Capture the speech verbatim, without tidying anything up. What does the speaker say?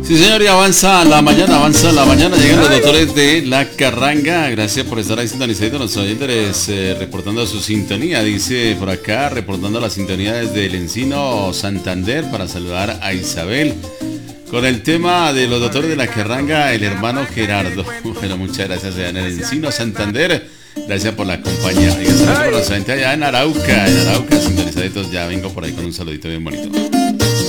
Sí, señor, y avanza la mañana, avanza la mañana. Llegan los doctores de La Carranga. Gracias por estar ahí sintonizados. Los oyentes eh, reportando su sintonía. Dice por acá, reportando la sintonía desde el Encino, Santander, para saludar a Isabel. Con el tema de los doctores de La Carranga, el hermano Gerardo. Bueno, muchas gracias allá en el Encino, Santander. Gracias por la compañía. Y saludos para la gente allá en Arauca, en Arauca, sintonizados. Ya vengo por ahí con un saludito bien bonito.